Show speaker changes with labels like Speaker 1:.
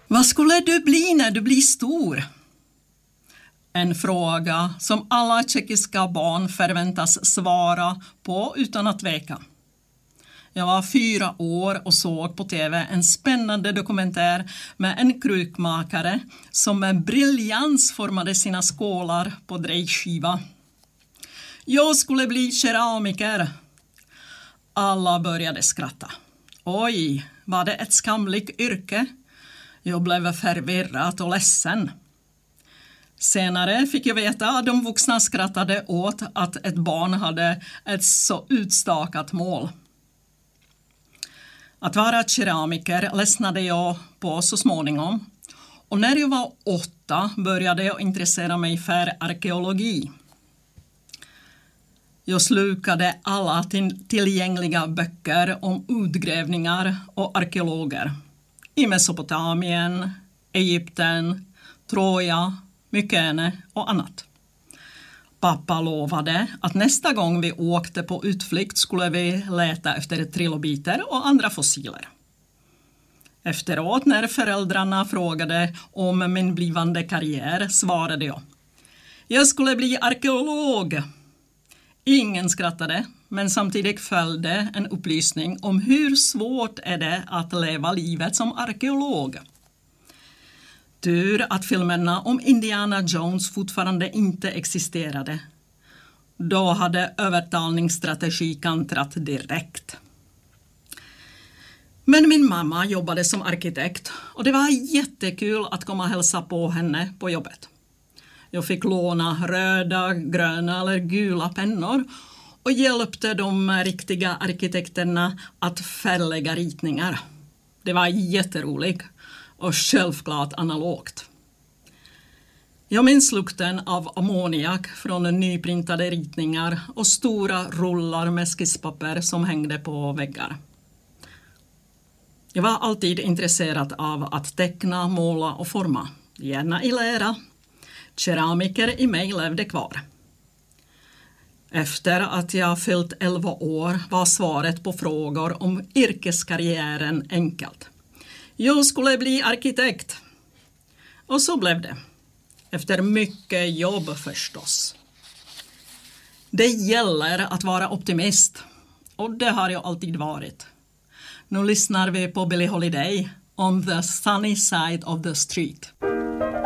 Speaker 1: Vad skulle du bli när du blir stor? En fråga som alla tjeckiska barn förväntas svara på utan att tveka. Jag var 4 år och såg på tv en spännande dokumentär med en krukmakare som med briljans formade sina skålar på drejskiva. Jag skulle bli keramiker. Alla började skratta. Oj, var det ett skamligt yrke? Jag blev förvirrad och ledsen. Senare fick jag veta att de vuxna skrattade åt att ett barn hade ett så utstakat mål. Att vara keramiker ledsnade jag på så småningom. Och när jag var 8 började jag intressera mig för arkeologi. Jag slukade alla tillgängliga böcker om utgrävningar och arkeologer. I Mesopotamien, Egypten, Troja, Mykene och annat. Pappa lovade att nästa gång vi åkte på utflykt skulle vi leta efter trilobiter och andra fossiler. Efteråt när föräldrarna frågade om min blivande karriär svarade jag. Jag skulle bli arkeolog. Ingen skrattade, men samtidigt följde en upplysning om hur svårt är det att leva livet som arkeolog. Tur att filmerna om Indiana Jones fortfarande inte existerade. Då hade övertalningsstrategi kantrat direkt. Men min mamma jobbade som arkitekt och det var jättekul att komma och hälsa på henne på jobbet. Jag fick låna röda, gröna eller gula pennor och hjälpte de riktiga arkitekterna att färglägga ritningar. Det var jätteroligt och självklart analogt. Jag minns lukten av ammoniak från nyprintade ritningar och stora rullar med skisspapper som hängde på väggar. Jag var alltid intresserad av att teckna, måla och forma, gärna i lera. Keramiker i mig levde kvar. Efter att jag fyllt 11 år var svaret på frågor om yrkeskarriären enkelt. Jag skulle bli arkitekt. Och så blev det. Efter mycket jobb förstås. Det gäller att vara optimist. Och det har jag alltid varit. Nu lyssnar vi på Billie Holiday on the sunny side of the street.